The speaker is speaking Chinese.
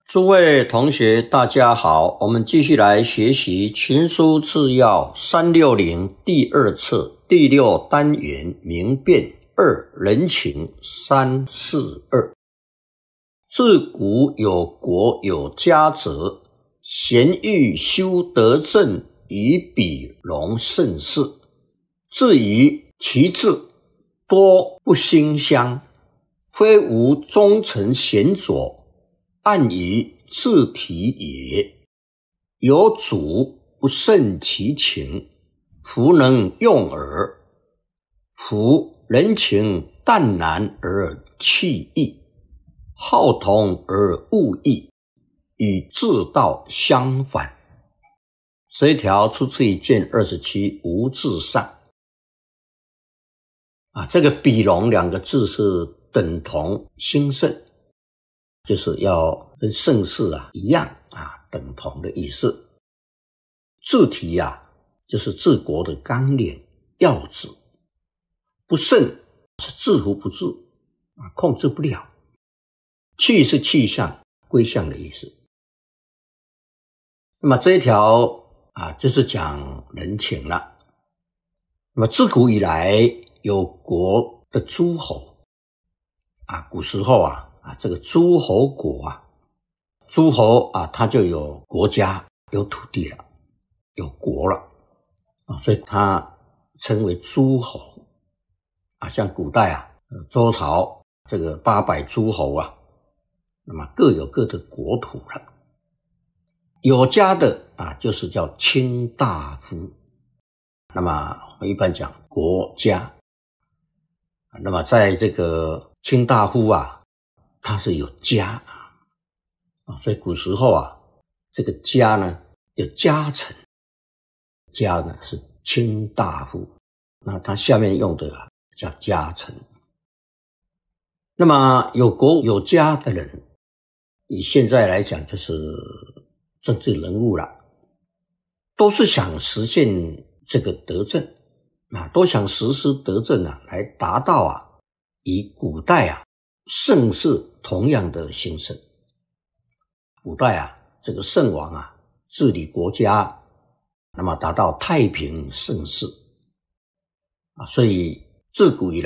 诸位同学大家好，我们继续来学习群书治要360第二册第6单元明辨2人情342。自古有国有家者，贤欲修德政，以比隆盛世。至于其志，多不兴乡，非无忠臣贤佐，暗于自体也。有主不胜其情，弗能用耳。夫人情淡然而去意，好同而恶异，与治道相反。这一条出自于卷27无字上。这个比隆两个字是等同兴盛，就是要跟盛世一样等同的意思。治体就是治国的纲领要旨。不胜是制服不住，控制不了。去是去向归向的意思。那么这一条就是讲人情了。那么自古以来有国的诸侯古时候这个诸侯国诸侯他就有国家有土地了，有国了所以他称为诸侯像古代周朝这个800诸侯那么各有各的国土了。有家的就是叫卿大夫，那么我们一般讲国家。那么在这个卿大夫他是有家所以古时候这个家呢有家臣，家呢是卿大夫，那他下面用的叫家臣。那么有国有家的人，以现在来讲就是政治人物了，都是想实现这个德政都想实施德政来达到与古代盛世同样的兴盛。古代这个圣王治理国家，那么达到太平盛世所以自古以来